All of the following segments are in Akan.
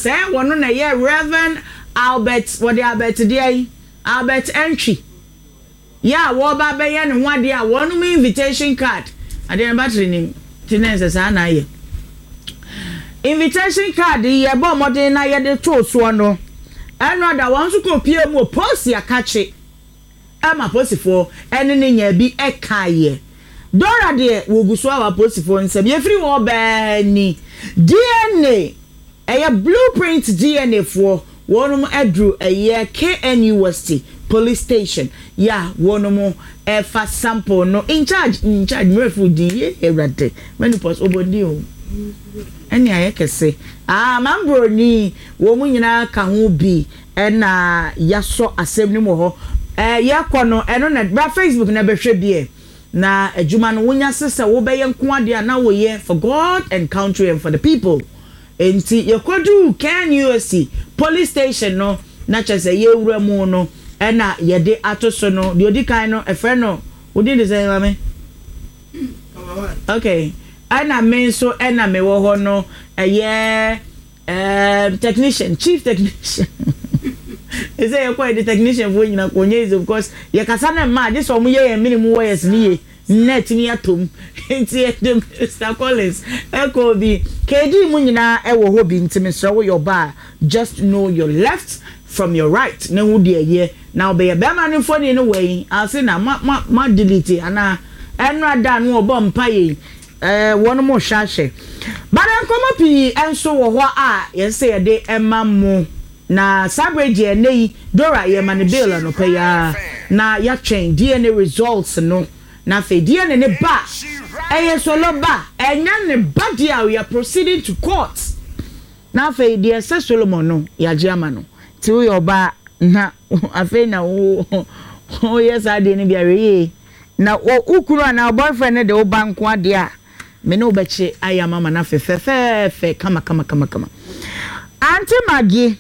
say one na ye Reverend Albert what the Albert dey Albert entry yeah wo ba be ye ne ho ade a one invitation card ade na battery ni tinense sa na ye invitation card ye bo modern na ye de to so no eno da wan so ko pie mu post ya kache ama posifo ene ne nya bi ekaye Dora de woguso awa posifo nsem ye free wo ba ni DNA eye blueprint DNA for wonum adru eye KNUST police station ya wonum fa sample no in charge mrefu din ye erade menopause obondi o eni aye kese mambro ni wo mu nyina ka ho bi na yaso asem ni mo ho yakono eno na bra Facebook na behwe bi na adwuma no wonya sese wo be ye nko ade na wo ye for God and country and for the people enti yakodu KNUST police station no na chese ye wura mu no na ye de atoso no de odi kan no efe no wo di de say mame okay ana me so na me wo ho no technician chief technician is say quite the technician for you na konye of course ye kasa na ma this one ye minimum wires ni net ni atom enti dem Mr. Collins eko bi KD mu nyina e wo ho bi ntimi so wo your bar just know your left from your right na wo de ye now be be man for ni no way I say na ma delete ana eno ada no obo mpa ye wonu mo hwahwe bara nkomo pi enso wo ho a ye say ye de emamu na sabreje nei Dora ye manibela no pe ya na ya train DNA results no na fe DNA ne ba solo ba enya ne ba dia we are proceeding to court na fe dia se Solomon no ya jiama no ti we oba na afe na wo yes ade ne bia we na ukuru na boyfriend ne de wo banko ade a me no beche aya mama na fe kama Auntie Maggie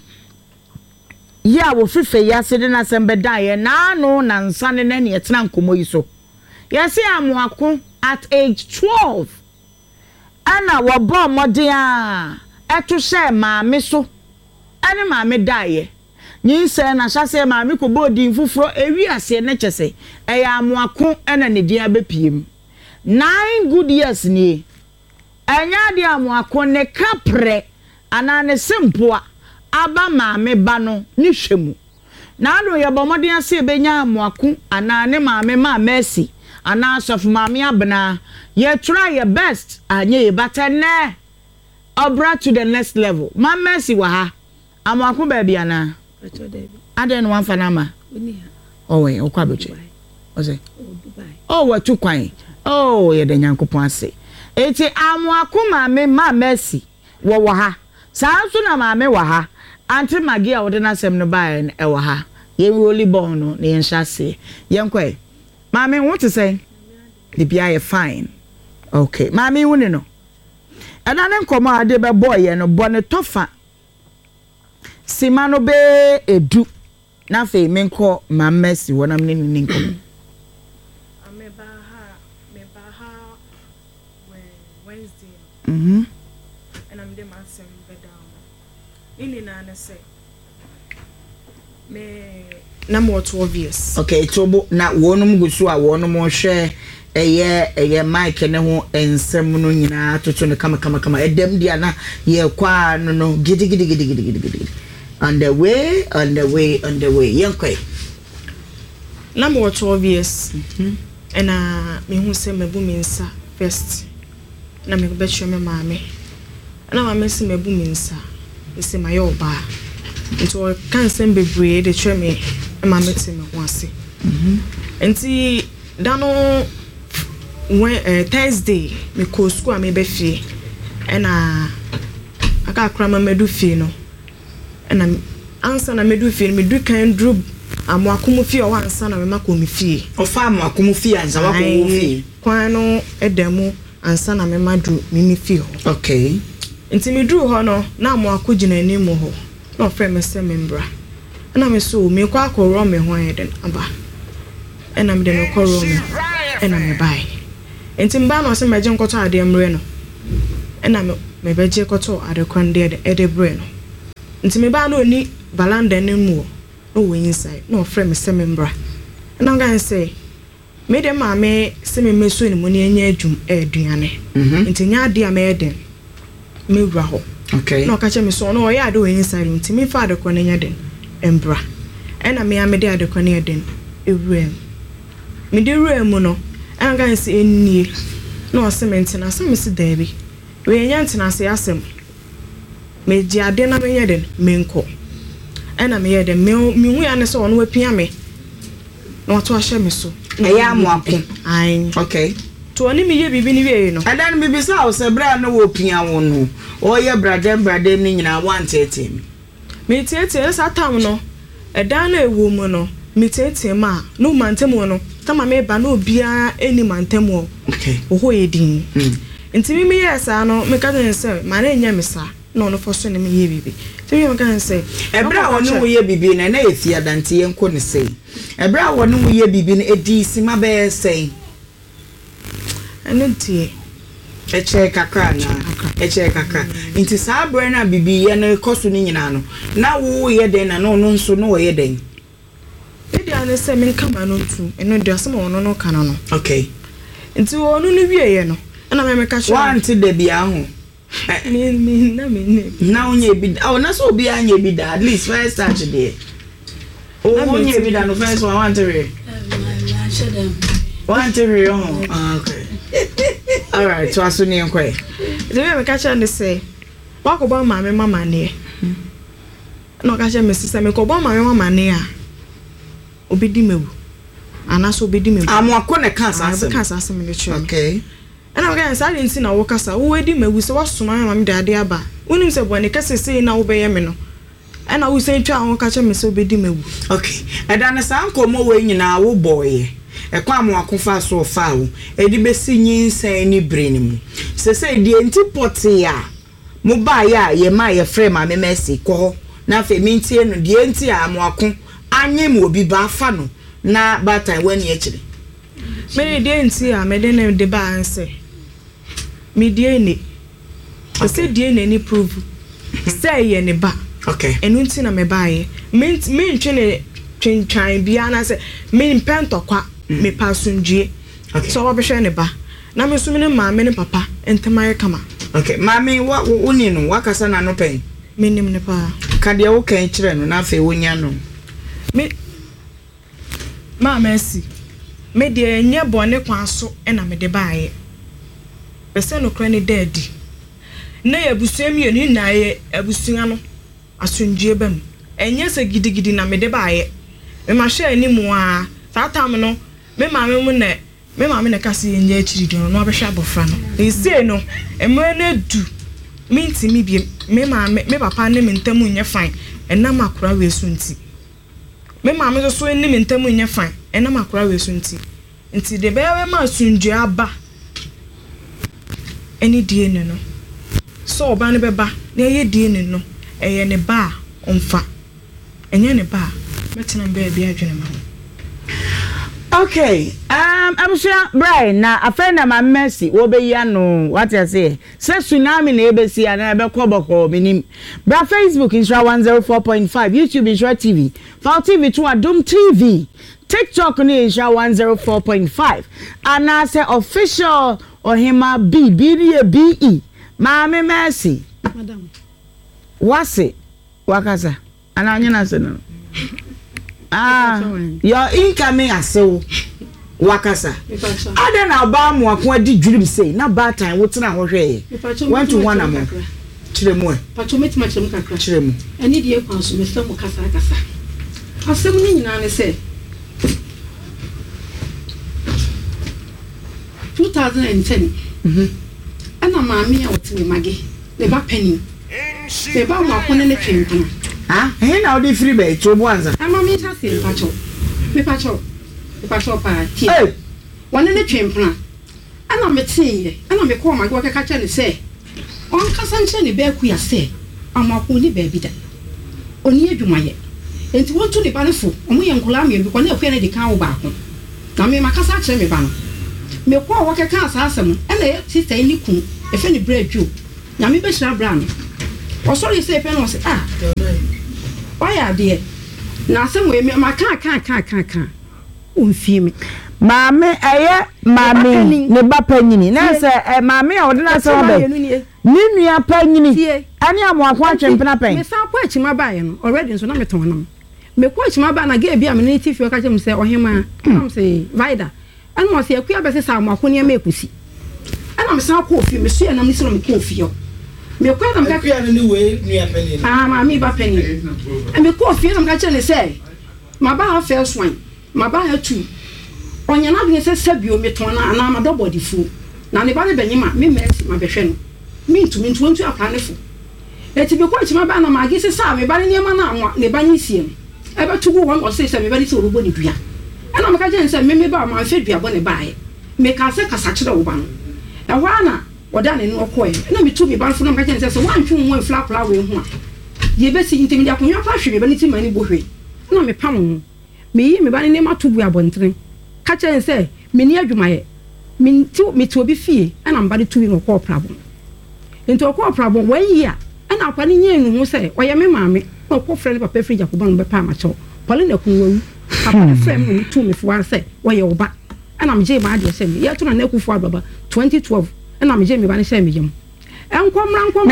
ya wo fife ya sede na sembe dae na no na nsane na ne etena nkomo yi so yesi amuako at age 12 ana wo bo modern a eto hye maame so ane maame dae nyi se na hyase maame ko bodi mfufuro ewi ase ne kyese eya amuako ena ne dia bepiem 9 good years ni enya dia amuako ne kapre ana ne sempoa aba maame ba no ni hwemu na ado ye bomode ase benya amoaku ana ne maame ma mercy ana sof maame abna ye try your best anye ye batene obra to the next level ma mercy wa ha amoaku ba bia na ade no wanfa na ma owe okwa beche ose oh watu kwan oh ye de nyankopon ase eti amoaku maame ma mercy wo ha saa so na maame wa ha Auntie Maggie a wode na sem no bae e wa ha ye roly ball no na ye nhase ye nkwe maame what to say the bia ye fine okay maame woni no ana ne nkomo ade be boy ye no bone tofa sima no be edu na fe me nko mamesi wona me ni nkomo me ba ha Wednesday and I'm the masem be down ini na na say me na more 12 years okay tobo na wonum gusu a wonum hwe eye mic ne ho ensem no nyina toto ne kama edem dia na ye kwa no gidi on the way yankwe na more 12 years and me hu say mebu minsa first na me be chwe me maame na maame se mebu minsa ese mayo ba nto kan sem bebre de chwe me maame te me ho ase enti dano when Thursday me ko school am be fie na aka krama medu fie no na ansa na medu fie me du kan dru amoakomu fie o ansa na me mako me fie o fa amoakomu fie ansa wako fie kwan no edamu ansa na me madu me fie okay enti me dru ho no na amoako gina anim ho na ofre me se membra na me so me kwa akoro me ho eden aba na me de me koro me na me bai enti mba no se meje nkoto ade mre no na me beje koto ade kwande ede bre no nti me ba no ni balanda ne mu no we inside no friend me se membra and I'm going say me dem ma me se me meso ni mu ne anya adwum aduane nti nya ade a me eden me wura ho okay no ka che me so no ya ade we inside nti me fa ade ko ne nya den embra and me am de ade ko ne eden ewura me de wura mu no I'm going say enie no cement na so me se dabi we nya ntina se asem me ji ade na me nya den me nko ena me yede me hu ya ne so ono apia me na wato ahye me so eya amoako ai okay to oni me ye bibi ni wie no adan bibi sa o se bra na wo pia wo no o ye bradem ni nyina wan tete me tete sa tam no edan na ewo mu no me tete ma no mantem no tama me ba na obia eni mantem o okay wo ho ye din ntimi me ye sa no me ka den se ma na enya me sa no no foso ne me ye bibi timi me kan say ebra wonu wo ye bibi na na efi adante ye nko ne say ebra wonu wo ye bibi na edi sima be say enuntie eche kakra nti sa bre na bibi ye na koso ni nyina no na wo ye den na no nso no wo ye den edi ane se me nka ma no tu eno de asema wono no kana no okay nti wonu no wie ye no na me ka sho wanti de bia ho na onye bi na so obi anya bi da at least first touch there onye bi da no first one want to read okay all right so aso ni nkwe de me ka cha ne say wa ko ba mama ne no ka cha me sisa me ko ba mama ne a obedi mewu ana so obedi mewu amoako ne ka asasem ne chi okay ana ga nsari nti na wokasa wo edi mewu se wasoma mama me dade aba wonim se bone kase sei na wo beye me no ana wo se ntwa ho ka cha me se obedi mewu okay edane sa nkomo we nyina wo boye ekwa amoako fa so fa wo edi besi nyinsan ni brain mu se die nti poti ya mo ba ya ye ma ye frame ma me mercy ko na fe mi ntie no die nti amoako anye mo obi ba fa no na batan wani e kire me die nti a me de ne de ba anse me die ni se die ne ni prove say ye ne ba okay enu nti na me ba ye me ntwe ne twintwan bia na se me mpento kwa me pasunjie okay so wabehwe ne ba na me so me ne maame ne papa entemaye kama okay maame wa woni no wakasa na no pen me nim ne pa ka de wo kan kire no na fe wonya no me maame si me de enye bone kwa so na me de baaye pese no kra ne daddy na ya busuam ye ni na ye abusua no asunjie bam enye se gidigidi na me de baaye me ma hwe animu a tatam no me maame ne kase enye akiri do no abehwa abofra no e sei no emre na du minti mi biem me maame me papa ne me ntamu nye fine enam akora we so nti me maame so ni me ntamu nye fine enam akora we so nti de be ma sunjue aba eni die ne no so oba ne beba na ye die ne no eye ne ba omfa enye ne ba metena be bia adwene ma okay I'm sure Brian na afena ma mercy wo be ya no what you say tsunami na ebesi na be koboko minim bra Facebook Insura 104.5 YouTube Insura TV Fall TV to Adom TV TikTok ni Insura 104.5 and say official Ohima BE Mama Mercy madam wase wakasa ananya na se no your incoming asew wakasa ada na ba mu akon adi dwurim sei na ba time wo tena ho hwe 1 to 1 am chiremu pacho metima chiremu kakra chiremu ani die kwa so me samu kasa asem ni nyina ne se 2010 ana maami a wotime mage le ba penny le ba mu akon ne twempana na odi free be chobuanza ama mi ta se pacho pa ti wona ne twempana ana metie ana me ko mage wakaka cha ne se on kasa nche ne be ku ya se amakon ni ba bi da oni adwumaye enti wonto ne ba ne fo omo ye nkola me bi ko na afia ne de kan wo ba ko na me makasa kire me ba no me ko wakaka asasem ana ye sister ni kun efe ni breadwo na me be hira bra no Osori say pen was why are there? Na se we ma kan unfie maame eye maame ne ba panyini na se maame a odina se obe ni nua panyini ani amoako atwempena pen me san kwa achima ba ye no already nso na meton nam me kwa achima ba na ga bia me ne tifi ka chem se ohema am se vida an mo se akua be se sa amoako ne ma ekusi ana me san kwa ofie me so na me se me kwa ofie me kwa tam ka akua ne we nua panyini maame ba panyini me kwa ofie na me ka chem se ma ba first one ma ba ha two onya na bi se sabio meton na ma dobody fu na ne ba ne benyima me mercy ma behwe no mintu apane fu eti be kwa chima ba na ma gi se sa me ba ne ma na anwa ne ba nyi sie no e ba tugu won o se me ba ni se orubo ni dua e na me ka je se me ba ma fe dua bo ne ba ye me ka se kasa kire wo ba no e wa na oda ne no okoe na me tu me ba fu na me ka je se wan twu won flapla we hu a ye be si intimi dia konwa pa hwe me ba ni ti mani bo hwe na me pam ho me yi me ba ne ma tugu abontre ka je se me ni adwuma ye me ti obi fie na me ba de tu wi no ko problem into ko problem 1 year ana akwa ni nye nu ho se oye me maame na ko frɛ ne papa free jakoba no be pa ma cho pole na ku wawu papa frɛ me tu me fo se oye oba ana me je ba de se me ye to na ku fo ababa 2012 ana me je me ba ne se me yem enkomra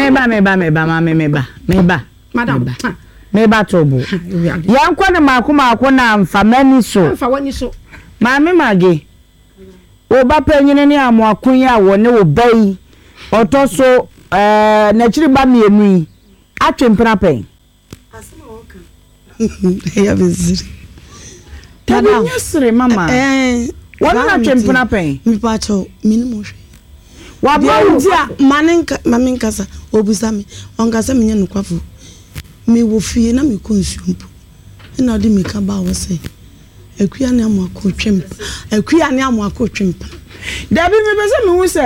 me ba madam me ba tobo ya nkwa na maako na mfamani so wani so maame mage oba panyine ne amoako ya wo ne wo bai otoso na chiri ba mienu yi atwempena pen asema woka ya beziri tada nyesre mama wona atwempena pen mi pacho minimo hwe wa ba udia mamenkasa obusami onkasa menya nkwafo mi wo fie na mi konsuompo ina odi mi ka ba wo se akua ne amako twem dabi me be se mi hu se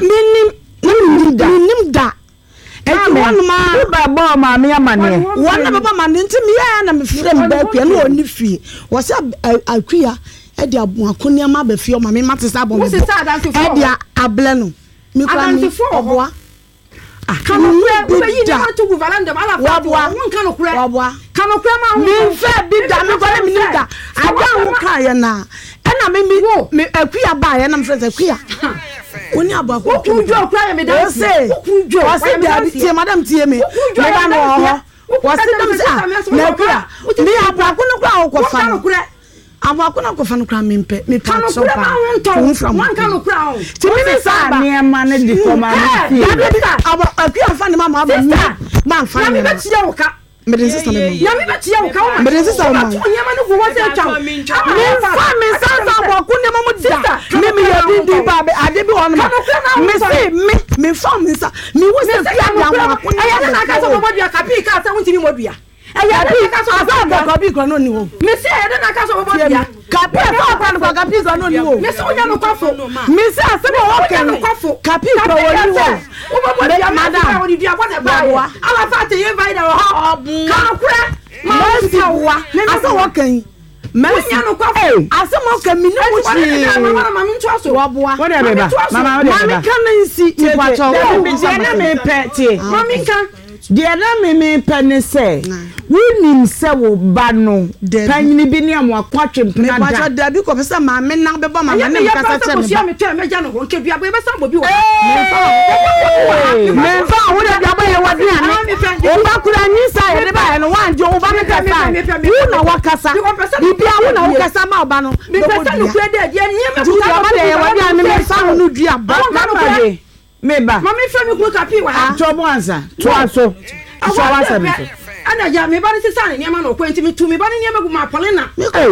minim da eti wonma ba ba ma me amane wonna baba mane nti me ya na me frem ba akua na oni fie wo se akua e di aboako ne ma ba fie o ma me mate sa bo me e di able no mi kwa mi oboa kanu kure yi na to gu valanda ala fa won kanu kure ma hu mi fa bi da mi kwa mi da ada hu ka ye na na me akua ba ye na me frem akua oni abako kujo kwa ya me da se kujo o se da tie madam tie me ba no ho o se dam se na akua mi abako no kwa o ko fa no abako na ko fa no kwa me mpe me pa so pa wan kanu kura o ti mi sa ne ma ne di ko ma ni akua fa ne mama ba ma fa ne me be tie o ka me den sister me ya me be tie o ka me den sister ma tu nyama no go wose twa me fa me sa abako ne mama da me ya di ba be ade bi wono me se me fa me sa me wo se fi ada abako ne ya na ka so bobo dia ka pi ka sa wuntimi modua aya bi ka so asa ka pi ko no ni wo me se ya na ka so bobo dia ka pi fa kwa no ka pi ko no ni wo me se onya no kwafo me se ase mo wo ke no ka pi ko wo ni wo wo bobo dia madam wo dia bo ne ba ala fa te ye vai da ho ka kura ma se wa asa wo kan Menya no kwafo asemo ka mi no wuchi mama mi ntwa so waboa wo de beba mama wo de beba mama kan nsi mi pacho wo bi je na me pete mama kan dia na me pene se wonim se wo ba no panyini bi ne amoako atwempena da pacho da bi ko pesa mama na beba mama na kasa che me me te meja no honke bia be sa bobi wo me fa wo de bia ba ye wadi ane o ba kura nyisa ye ba ye no wanjo o ba me kasa wo na wakasa bibia wo na wakasa ma oba no me pesa no kura de dia nye me buka ba de ye wadi ane me fa no dua ba meba mama fa me ku kapi wa to bo ansa to aso so wasa me ana ya me ba ni sisa ne ma no kwenti me tu me ba ni ma gu ma polena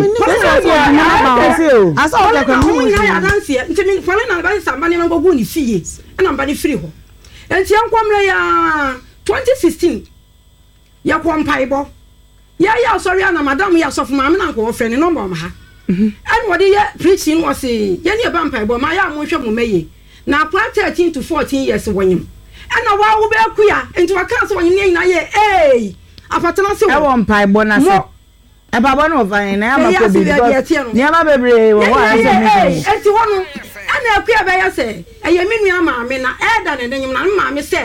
asa o ka ko mu ya danse nti me polena ba ni samba ne ma gu ni fie ana ba ni free ho enti ankwamre ya 2016 ya kwampaibo ya sorry ana madam ya sofu ma me na ko ofre ne number ma ha and what ye preaching was ye ne ba mpaibo ma ya mo hwe mo meye na pra 13 to 14 years wonyim ana wa wo be akuya enti wa kan so wonyim na ye apatana se e won paibo na se e baba no van na ya ma ko bi ne ma bebre wo wa se enti wono ana akuya be ya se e ye menua ma me na e da ne nyim na ma me se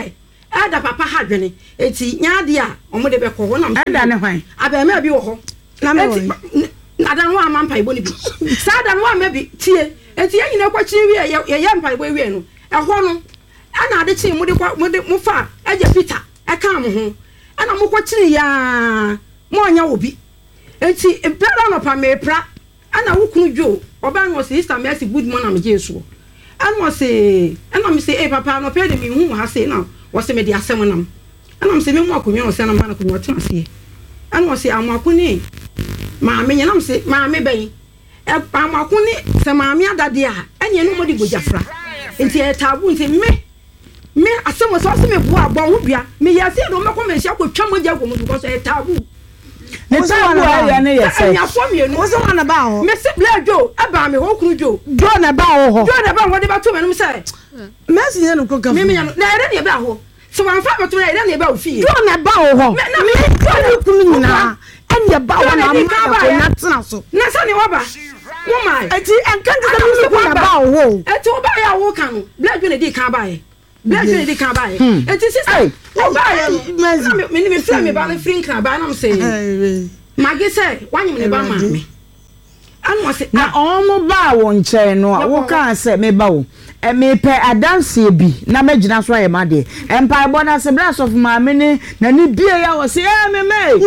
ada papa ha dwene eti nyaade a omo de be ko ho na ada ne hwan abema bi wo ho na me ada no ama mpa ibo ni bi sa ada no ama bi tie eti yanyina kwa chiri wi ye mpa ibo wi no ɛhɔ no ana ade chi mu de mu fa agye Peter ɛka mo ho ana mu kwa chiri ya mo anya obi eti ebra no pa mepra ana wukunu dwo oba no sister Mercy good morning am Jesu ana se ana me say papa no pe de mi hu ha say na wo se me de asem nam ana me say me mu akonwa no se na ma na konwa tena se ana se amakuni maame nyanam se maame ben amakuni se maame adade a anye no modi gojafra enti e tabu enti me asem so se me bo abon ho bia me yase do me ko me hia ko twa mogya go mu because e tabu ne tabu ya ne yese anya fo me no wo so wana ba ho me se bledo aba me ho kunu jo na ba ho wo de ba to me no se Mercy ne no ko ka me nya no na ere de ba ho so wan fa beto na ere de ba ho fi na ba ho me kunu nyina anya ba ho na ma tena so na sa ne oba woman eti enkan ti se ko na ba ho eti oba ya wo kan no bledo ne di kan ba ye bledo ne di kan ba ye eti sister oba ya me ni me frɛ me ba na free kan ba na me say magi say wanyem ne ba ma me anu say na omo ba wo nkyɛn no wo kan sɛ me ba wo me pɛ adanse bi na magina so aye ma de empa bo na se bra of maame ne na ni bie ya wo se me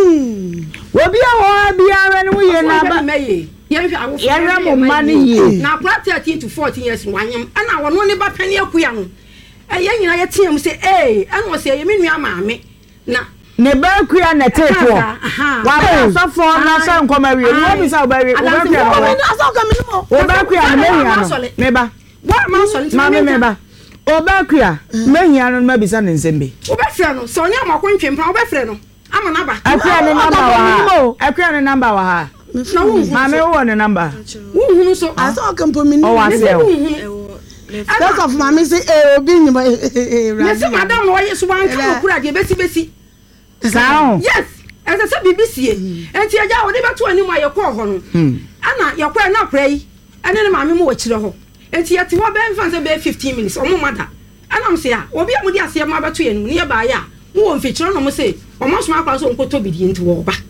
wo bia wo bia re no ye na ba yɛhwɛ mo ma ne ye na pra 13 to 14 years wanyem ana wono ne ba pani akuya no ɛyɛ nyina yɛ team se ana se ye me nua maame na ne ba kuya na tepo wa ba so fo na so nkoma wie no bi sa ba wie o ba kuya no o ba kuya no mehia no me ba wa ma so nti me ba o ba kuya mehia no ma bi sa ne nsembe o ba frɛ no so nya makontwe mpa o ba frɛ no ama na ba akuya ne number wa ha akuya ne number wa ha na wo maame wo ne number wo hunu so aso kan po mi ni o wa se o first of mama say obi ni ba yes madam no ye so wan kan okura de besi sao yes ese se BBC enti aja wo de beto ani mu ayekọ ho no ana yekọ na kra yi ene ne maame mu wakire ho enti yete wo be mfa se be 15 minutes omo mada ana m se ya obi amudi ase ma beto ye no ne ba ya wo wo mfikire no mo se omo so akwa so nkoto bidi enti wo ba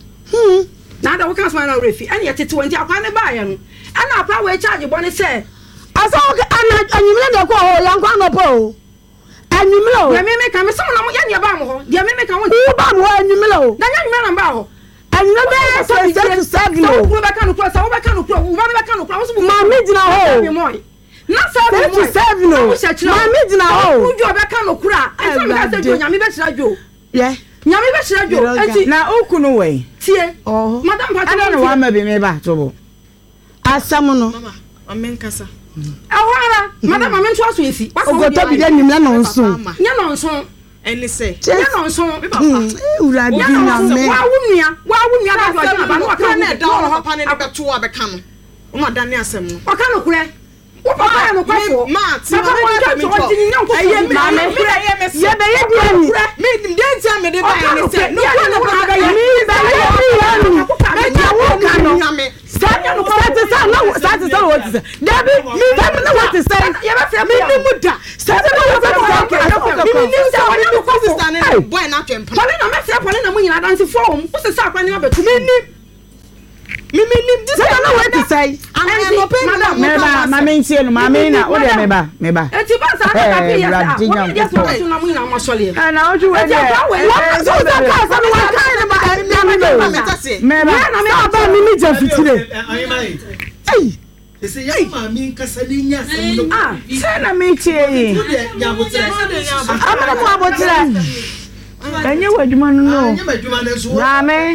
na da wo kan so na refi ene yete 20 akwa ne ba ya no ana akwa we charge bo ne se aso ana anyimle de ko ho yan kwa no po anyimle o ya me ka me so na mo ya ne ba mo ho ya me ka wo ba mo anyimle o na nya me na ba ho anyimle be so seven o wo ba ka no kro sa wo ba ka no kro wo ba ka no kro wo so ma me dina ho na sa mo 7 o ma me dina ho wo jo ba ka no kro a esa me ka se jo nya me be chira jo ye nya me be chira jo enti na okunu we tie madam pa ana no wa ma bi me ba to bo asam no mama amenkasa awara madam amentu aso esi ogoto bi de nyimle no nso nya no nso eni se nya no nso me papa ura di na me wa wunua na do na ba no aka na da no papa ne be to abeka no o ma da ne asem no aka no kure wo papa ya no kwafo ma ti papa ko ka to jini nya ko aye me kure aye me ye be ye di me dem tia me de ba ne se no ko no ko ga mi ba ye di me ja wo ka no sanya no ko Sati sa what is Dabi mi ba me what is say ye ba fia mi ni muda Sati na what is mi ni sa woni no ko sister ne boy na twempa pole na me fia pole na mu nyina danse form wo se sa kwa ni abetu mi ni this na what is say and no pay madam me ba ma me ntie no ma me na wo de me ba eti ba sa ka pe yes ah wo de so na mu nyina mo sole na o ju we de what so that ka sa no wa kai na ba me ba na me ba mi ni je fitire Hey! Ese ya mami nkasa ni nya sem no. se na me tie yi Ya botre. amana mo abotire enye wadwuma no no Nya madwuma na so. na me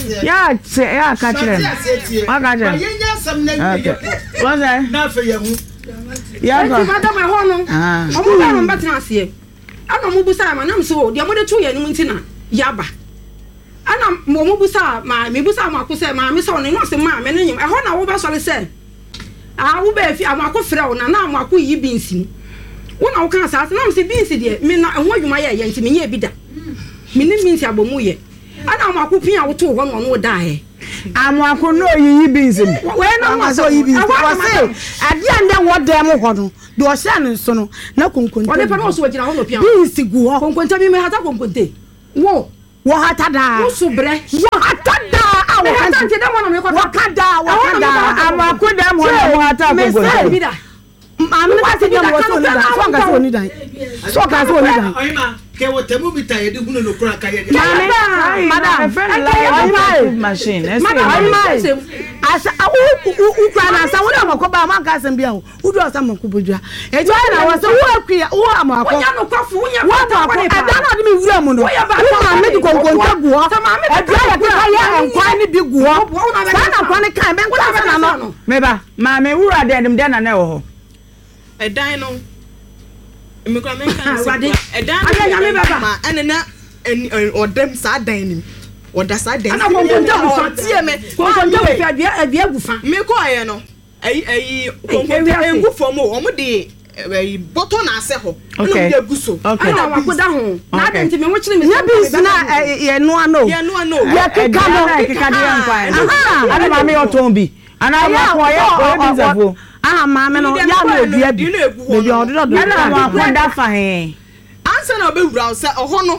ya ka kire wa ka kire Ya nya sem na ni. wa za Na fa ya hu. ya eti ba madam e ho no omo ba no mbetena ase ana mo busa ma nam so de mo de to ye no ntina ya ba ana mo busa ma me busa ma ko se ma me so no se ma me no nyim e ho na wo ba so le se wo ba fi amako frɛ wo na amako yi binsi wo na wo kan sa na se binsi de me na ho adwuma ye nti me ye bi da me ni binsi abomu ye ana amako pin a wo to ho no no da he Amoako no yiyi beans. We no so yibi. I say ade ande wo dem ho no. Do o se an so no na konkonte. Ode pa no so wagina ho no pia. Beans gu ho. Konkonte bi me hata konkonte. Wo hata da. Wo so bre. Wo hata da. Me hata nti dem wona me ko. Wo kada. Amoako dem ho hata konkonte. Bi da. Mami wa se dem wo so ni da. So ka so ni da. So ka so ni da. Oyima ke wo temu bi ta ye de hunu no kura ka ye. Madam, friend machine. Madam, asa u kwa na asa wo na makoba man ka sem bia wo. Udu asa makobodua. Ejo na wo se wo akua wo amako. Wo ya no kwafu wo ya ba ko. Ada na de mi wura mu no. Wo ma me di konkonta guo. Ejo ya ka ya enkwa ni bi guo. Sa na kwa ni kan ben kwa sa na no. Meba, ma me wura de dem de na na wo ho. Edan no. Emikura men kan se. Edan. Aya ya me baba. Enena odem sa dan nim. Oda sa dan. Ana konkonta wo tie me. Konkonta wo fi adua agufa. Me ko aye no. Konkonta engu fom o mo de bottle na ase ho. Okay. No de guso. Ana wa koda ho. Na de nti me wo kire me. Na bi na ye no ano. Ye no ano. Ya keka no keka de nkwa. Ana ma me oton bi. Ana ma ko ye bi zafo. Mama no ya no odua bi. Baby odo ana ma ko da fa he. Ansa na obewura se oho no.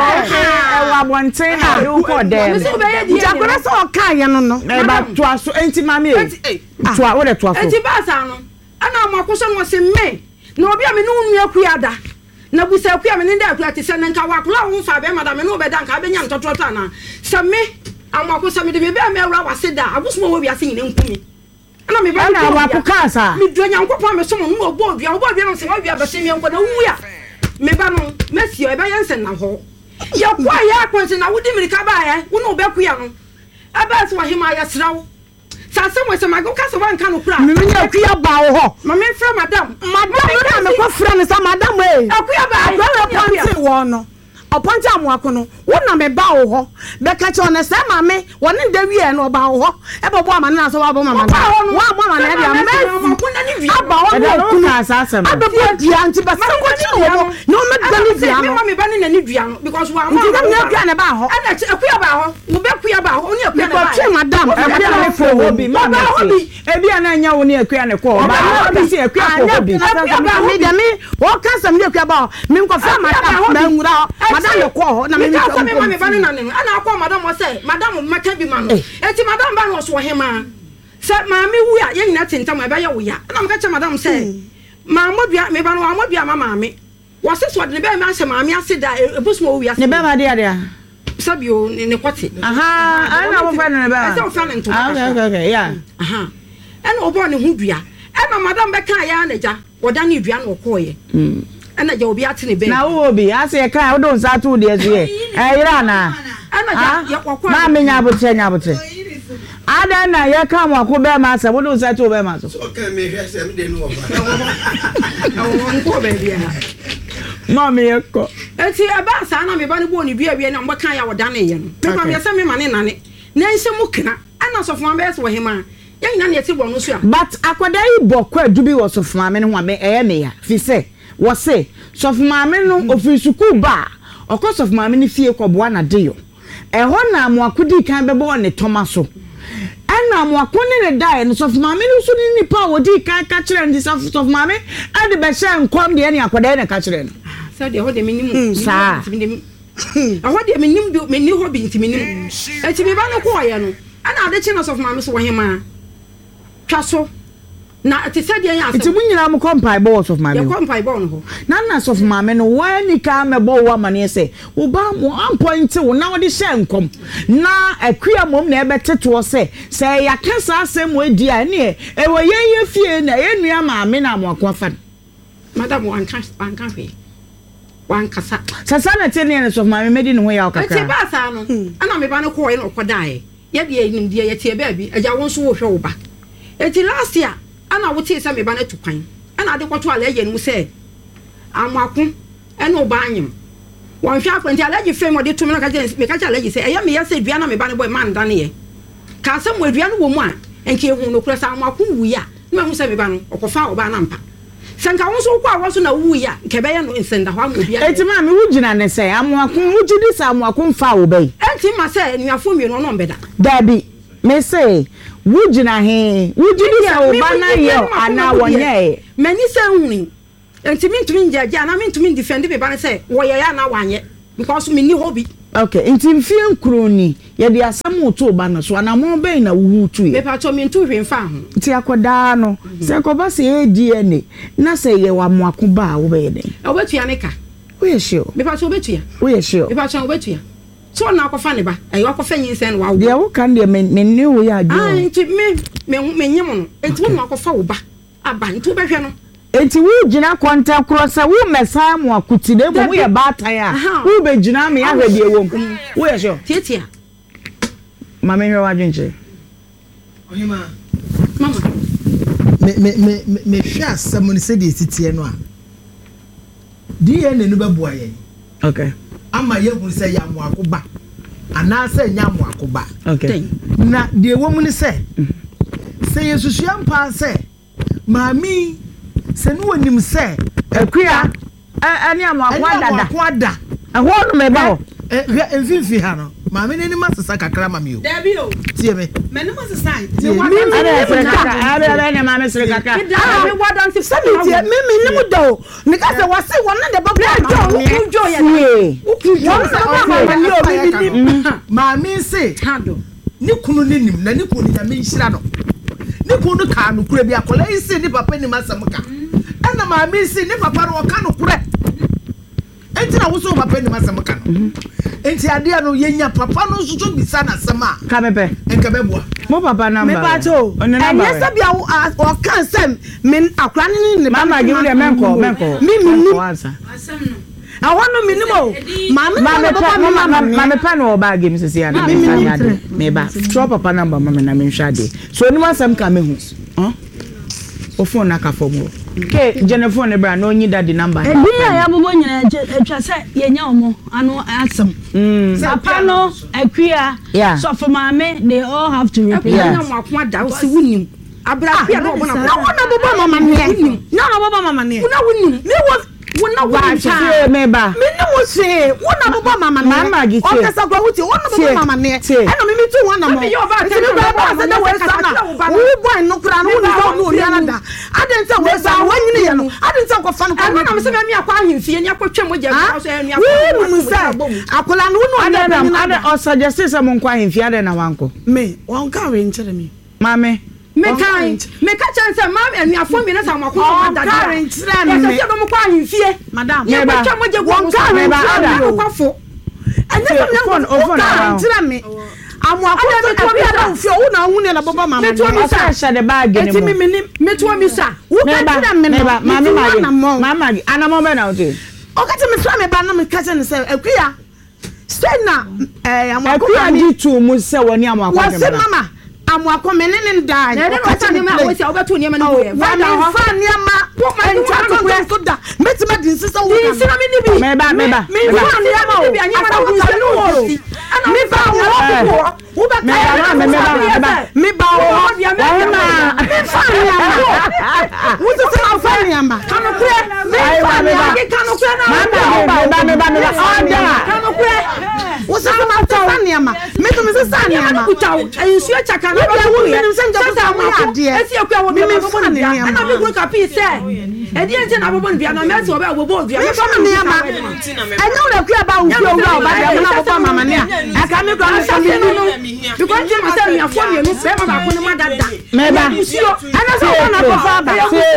Wa bonten na do ko dem. Jakora so ka ye no no. E ba to aso enti mama e. To a wo de to afo. Enti ba sa no. Ana ma ko so no se me. Na obi a me no nua kuada. Na busa kuya me ne da kuya te se nka wa kula wo fa be madam me no be da nka be nya ntototo na. Se me ama ko se me de me be me wura wase da. Abuso wo wi ase nyine nkumi. Ana me ba na wa ko kasa. Me do nyankopon me so mo no obodua no se wa wi abese me nko na wu ya. Me ba no mesio e ba yensen na ho. Ya kwa ya kwonse na wudi mirika ba ya, wo no be kuya no. Aba se wa hima ya srawo. Sasa mo se mago kasa wan kan no kura. Me nya kuya ba wo ho. Ma me fra madam. Madam na me ko fra ne sa madam e. Akuya ba. Akuya ponti wo no. Oponti amoako no wo na me ba wo ho be ka che ona se ma me wo ne da wie no ba wo ho e bo amane na so wa bo mama na wo amane dia me aba wo no ka asasem aba bo dia nti ba se ko chi wo no me da ni dia no me ba ni na ni dua no because wa nti da na dua na ba ho ana akuya ba ho wo be akuya ba ho oni akuya ba che madam akuya na fo hobi ma na hobi e bia na nya wo ni akuya ne ko ba bi se akuya ko hobi me dia me wo ka sam ni akuya ba me ko fa madam na ngura madam le ko na me ka me ba ni na ne ana akọ madam o say madam maka bi ma no enti madam ba no so hema se ma me wu ya ye nyina tentam e ba ye wo ya na me ka che madam say ma modua me ba no amodua ma me wo se so de be me ase ma me ase da ebusmo wo ya ne be ma de ade sabio ne kote ana wo fa ne be ase wo fa ne nto okay yeah ana obo ne hu dua ana madam be kan ya na ja woda ne dua no koye ana ja obi ate ne be na wo obi ase kan wo don sa tu de so ye ira na ana ja ya kwakwa na me nya botre ada na ya kan wa ko be ma se wo don sa tu be ma so okay me hwese me de no wo ba ko be bia no me yeko enti aba sa na me ba ne bo ne bia na mba kan ya woda ne ye no me kwa me se me ma ne nane na nse mu kna ana so fo be se wo hema ya nyina ne yeti bo no so a but akwada yi bo kwa adubi wo so fo ame ne ho me eye me ya fi se wo se so fo ame no ofi suku ba okoso fo ame ne fie ko boa na de yo eho na amoakodi kan bebo ne toma so ana amoakoni ne dai no so fo ame no so ni nipa wodi kan ka kire ndi so fo ame ade be hye nkom de ne akwada ne ka kire no sa de ho de minim sa ho de minim bi meni ho bi ntimi nim enti me ba no ko ye no ana ade chi no so fo ame so wo hema twa so na ati said ya asa iti munyina mu kompai boss of mame ya kompai bo no ho na so of mame no wani ka me bo wa mane se wo ba mo am point wo na wo de hye nkom na akua mom na ebeteto se ya kasa asem wo edi a ne e wo ye fie na ye nua mame na mo akwafa madam wan ka wan kasa sasa na tene ne so of mame medi ne ho ya okaka ati ba sa no ana me ba no ko ye no kodae ye de nim de ye tie ba bi agya won so wo hwe wo ba eti last year ana wote se me ba na tukwan ana ade kwato ala ye nu se amako eno ba anyim won hwa akwanti ala ye fem ode tumi na ka je me ka ala ye se eya me ya se dua na me ba ne boy man da ne ye ka se mo dua no wo mu a enke hu no kura sa amako wu ya na hu se me ba no okofa oba na mpa sanka won so kwa wo so na wu ya nke be ye no nsenda hwa mo bia eti ma me wugina ne se amako wugidi sa amako mfa wo bai enti ma se nuafo mi no no mbeda dabi me say wujina he wujini se obana ye ana wonye mani se huni ntimi njaja na ntimi defend be ba say wo ye ya na wanye because me ni hobby. Okay, ntimfie nkroni ye de asam to ba no so ana mo be na wuhu tu ye me pa cho me ntu hwe mfa ho ti akoda no se ko ba se DNA na se ye wa mo akoba wo be den obetua ne ka we sure me pa cho obetua we sure me pa cho obetua so na akofa ne ba ayi akofa yin sen wa wo de wo kan de me ne wo ya adwo ah nti me nyem no enti wo akofa wo ba aba nti wo behwe no enti wu gina kwanta krosa wu mesa mu akuti de mu ye baatan a wu be gina me ahwede wom wo ye sure tietia mama nwe wa dwenche ohima mama me hwe asam ne se de titie no a DNA no beboa ye okay ama ye hu se ya mu akoba ana se nya mu akoba okay na de wom ne se yesusua mpa se mami se no wonim se akua ani akwada ho no me ba ho mfinfi ha no mami ne ni masesa kakra mami o Dabi o tie me no masesa ne ara ne mami sere kakra me wadan se tie me ni mu do ni ka se wase wona de baba ujo ye mami se hado ni kunu ni nim na ni kunu ya me nhira no ni kunu ka no kura bi akola isi ni papa ni masam ka ana mami se ni papa ro ka no kura enti na wo so papa ni masam ka no enti ade no yenya papa no so so bisa na sama ka bebe enka beboa mo papa number me ba to enye se bia o kan sem men akra ni mama give me menko mi answer awonu minimo mama pa no ba game sisi ya na me ba drop papa number mama na me nhwade so ni masam ka me hu o phone na ka fomo ke Jennifer ne bra no nyi daddy number ebi ya bobo nyina atwa se yenya omo ano asem papa no akua so for mama they all have to repeat na mo akwa da o se wunim abra pia no bona na bobo mama ne na bobo mama ne na wunim me wo wona wa me ba me ne wo se wona bobo mama ne mama gi o kasa kwa wuti wona bobo mama ne eno me tu wona mo yo ba se me ba se na we sana wo boy no kura no ni so no ria na da adenza we sa wanyini ye no adenza ko fa no ko na me se me akwa ahemfie ni akotwa mo je so enu akwa mu se akola no no ade o suggest say mo nkwa ahemfie ade na wanko me won ka we ntere me mame me ka chance mam eniafo mi na sa mo akwa dada current trend me se do mo kwa ahemfie madam ye akotwa mo je won ka we ada kwafo anya phone ntere me amu akwa to bi ada ofie wo na hu ne na baba mama me to mi sa sha de bag ni eti me to mi sa wo ka tira me na mama ana mo be na o te o ka tira me so me ba na me ka tira ne se akua say na amu akwa di tu mu se woni amu akwa de mama amu akwa me ne da na de ka tira me a wo se obeto ne me no ye wa na fa ne ma wo ma ni wa ko da metima din sisa wo ka sira me ni bi me ba fa ne ma wo bi anya ma na wo se no wo mi ba wo ba me ba mi ba wo mi fa ne ma wo se ma fa ne ma kanu kure me fa ne ma kanu kure na me ba order kanu kure wo se ma fa ne ma me to me se sa ne ma ensu achaka na ba wo ye sasa mo ya esi akwa wo me fa ne ma na me go ka pi se edi ente na bobo nbia na me se oba bobo nbia me fa ne ma enya wo akua ba wo kura wo ba de na bobo mama ne aka me kwa sa me no because je ma se mi afo mi no be ma ba ko ne ma dada me ba ana so wo na ko fa ba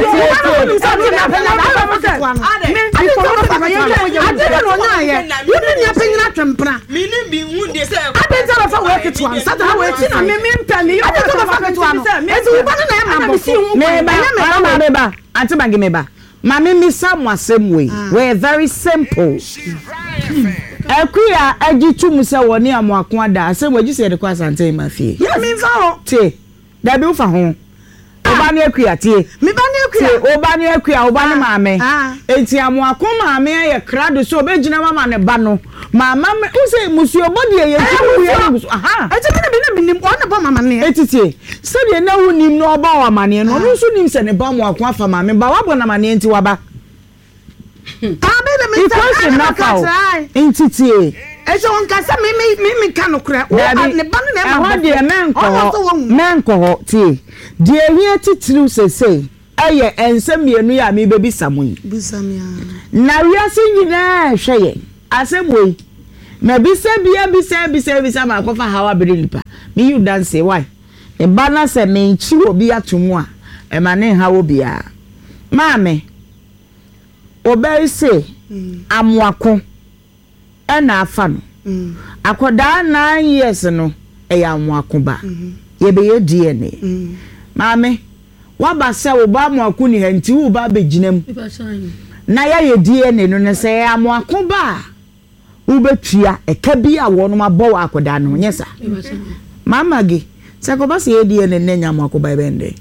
Auntie Bangi meba. Mami mi samwasem we very simple. Akuya ajitu mu se woni amoako ada asem waji se de kwa asante ma fie. Ya mi fa ho. Tie. Da bi ufa ho. Oba ne akuya tie. Mi ba ne akuya. Oba ne akuya, oba ne maame. Enti amoako maame ye krado so obegina mama ne ba no. Mama me use musuo bodi ye tu ye musu. Aha. Eti me nim ona ba mama ne. Etitie. Se de na hunim no oba wa mane no. No so nim se ne ba amoako afa maame ba wabo na mane enti waba. Abele me Entitie. Ese on kasa me ka no kra. O ne ba no na ma. De menko ho tie. De ehia titiriw sesei. Aye ensem mienu ya me bebi samoyi. Bisamia. Na wiase nyina hweye. Asemwe. Na bisa ma kofa hawa berelipa. Me you dance why? E bana se me nchi obi atomu a. E ma ne hawo bia. Maame. Obey say amuako. E na afa no. Akoda 9 years no e ya amuako ba. Ye be ye DNA. Maame. Waba se wo ba amuako ni hanti wo ba beginem. Na ya ye DNA no ne se amuako ba. Ubetua eka bi a wono mabɔ akoda no nyesa mama gi se ko ba se edie ne nenya mo akoba bende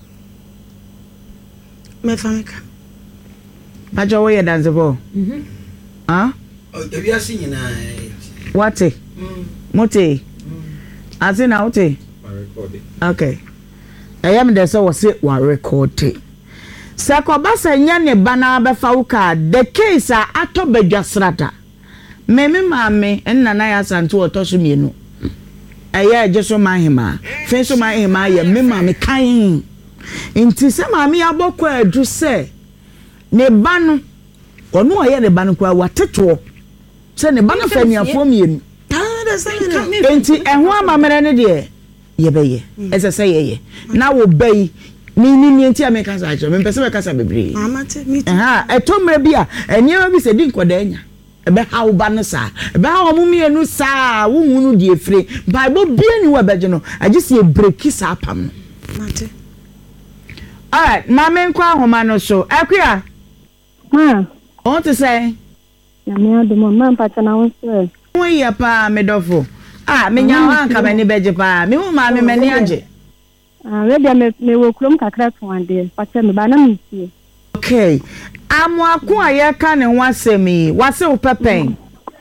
me famika ba jo wo ye dance bo ah ebi asi nyina wate mote azina wote okay ayam de so wo se wa record se ko ba se nya ne bana be fa wo ka the case a ato badwasrata meme maame enna na ya santo otoso mienu aya ejeso mahima fenso mahima ya me maame kan nti se maame ya bokọ adu se ne ba no ono aye ne ba no kwa wateto se ne ba no fa niafo mienu nti ehwo amamere ne de ye beye ese se ye na wo bai ni nti ameka sa acho me pese me kasa bebre amate mi etomre bia eniema bi se di nkoda anya ebe ha uba no sa ebe ha omumienu sa wo hunu die fire bible bia ni wa beje no agisi e breki sa apam no mate alright mama nkwa ahoma no so akua on to say ya me adomo man pacha na won se won ye pa medofo menya wan ka mani beje pa me hu ma me mani age we dia me wo krom kakra to ande pacha me ba na me tie okay amuako aye ka ne ho asemi wase wo pepen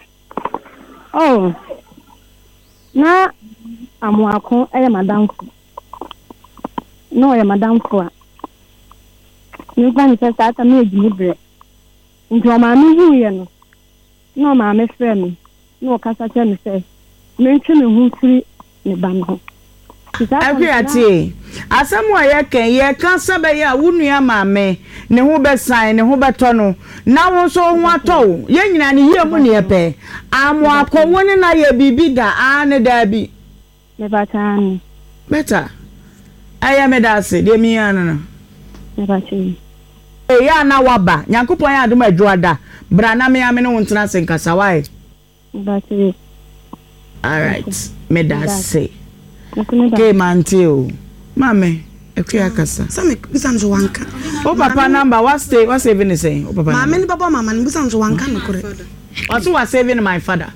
na amuako eye madamfo no ye madamfo a ni gba ni pesa ata me ejini bre nti o ma mi hu ye no ma me frɛ me no kasa che me se me ntwe me hu tiri ne ba no Akwiati asemu ayeken ye kan sebe ya wunua maame ne ho besan ne ho beto no na won so ho ato ye nyina ne ye mu ne yepe amu akowoni na ye bibi da ne da bi me batan beta aya me da se de mi ana na me batan ya na waba nyankopon ya adom adwoada bra na me ame ne won tena se nkasa wai me batan all right me da se ke mantio mame ekua kasa some bisan so wanka o papa number what saving is saying o papa mama ni papa mama ni bisan so wanka no kore what was saving my father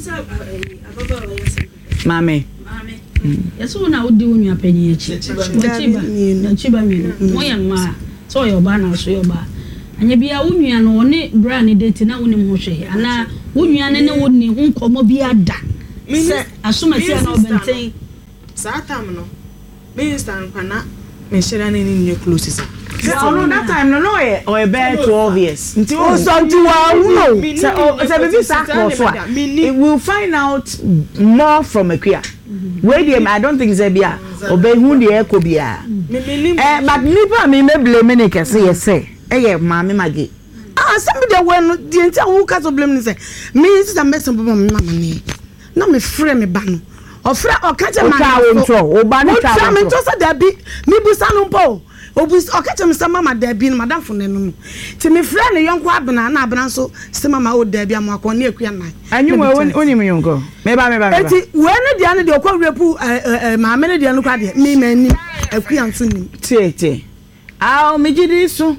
mame yeso na odi onua panyi echi chiba mi mo yamma so yo ba na so yo ba anya bia onua no one bra ne date na woni mo hwe ana onua ne woni hu nkomo bia da se asoma sia na obenten Satam no. Minister nkwana me share na ni close sa. No that time no or about 12 years. Until something so baby circle so we will find out more from Akua. Where dem I don't think Zebia obey who the echo bia. But nipa me blame me kese yese. Mama magi. Somebody when the entire who cast blame me say me sister mess up mama ni. Na me frame me ba no. Ofra okache ma o ba na ka me to say da bi mi busa no po obus okache me say mama da bi no madam fo ne no ti me frɛ ne yonko abena na abena so se mama o da bi amakɔ ne akua nan anyu oni me yonko me ba eti we ne dia ne de okɔ repu ma me ne dia no kwa de mi mani akua nso nim tie me gidi so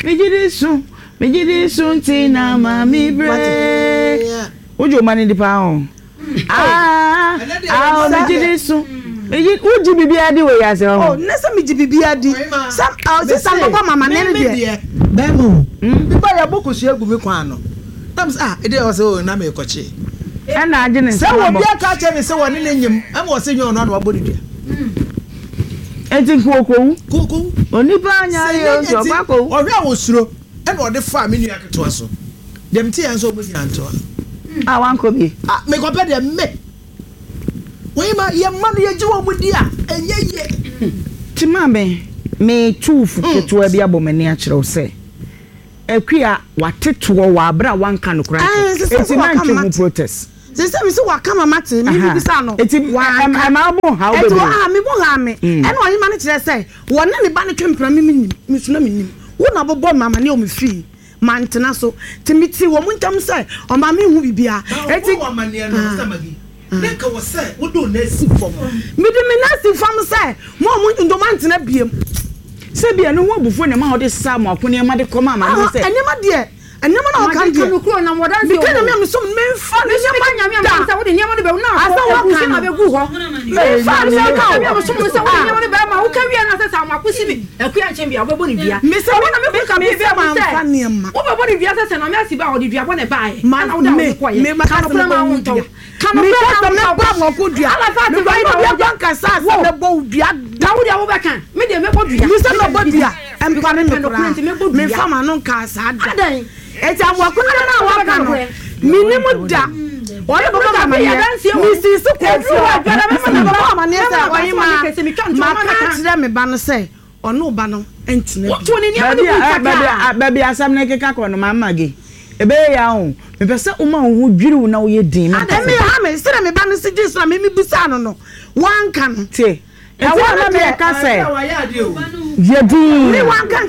ti na ma mi bre ojo mani di pa on me jidisu uji bibia di we yase nesa me jibibia di some papa mama ne de demo biba ya bokosu egu me kwan no tams e dey o se na me koche e na age ne se wo bia ka che me se woni ne nyim e mo se nyo no na wabodi dua enti kokowu oni ba anya yo so pako ohwe awosuro e na ode fa me nua keto so dem ti en so obo fi anto wan ko bi me ko pe de me we ma ye ma no ye ji wo mu di a enye ye ti ma me chufu keto abi abomani a kire wo se akua wateto wa abra wanka no kra enti na ntwe protest Sister, me so wakama mate me bi bisa no. Am abo how be. Me bo ha me. E no yin ma ne kire say, won ne ba ne twempra me suna me nim. Wo na bobo mama ne o me fi. Mantena so. Timiti wo mu ntam say, o ma me hu bibia. Eti wo ma ne no samagi. Nka wo say, wo do na si fom. Me di me na si fom say, mo ndo mantena biem. Se bia no wo bufo ne ma ho de sa mo akone ma de koma ma ne say. Enema de enema na o kan de kuro na modan se. Because me so me fa ne nyame am say wo de nyama de be na. Asa wo ku se na be gu ho. Me fa ne ka me so me say wo de nyama de be ma wo ka wi na say sa ma kusi bi. Akua nche bia wo bo ni bia. Me say wo na me ka me be ma fa ne ma. Wo bo ni bia say na me asiba wo de bia bo ne bae. Na wo da wo ko ye. Me ma ka no ma wo to. Kan me ka me ba mo ko dua. Ala fa ti ba no bia kan sa sa me bo dua. Da wo de wo be kan. Me de me bo dua. Me say no bo dua. Em pa ne me kura. Me fa ma no ka sa da. Adan. Eti amwakuna na waka no minimu da oye baba mama ye misi su kofi adwara mama na baba mama ne say oye ma ka tire me ba no say ono ba no entine baby asam na keka ko no mama ge ebe ya ho me pese uma ho dwiriw na wo ye din ade me ha me sire me ba no sigi so me busa no wanka no tie e wa me ka say ye din me wanka